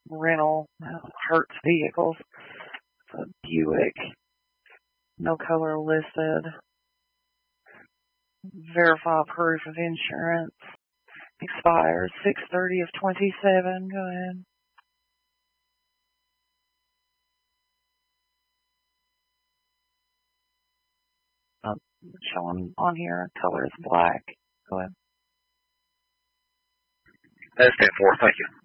rental, Hertz vehicles. It's a Buick. No color listed. Verify proof of insurance. Expires 6/30 of 27. Go ahead. Showing on here, color is black. Go ahead. That's 10-4. Thank you.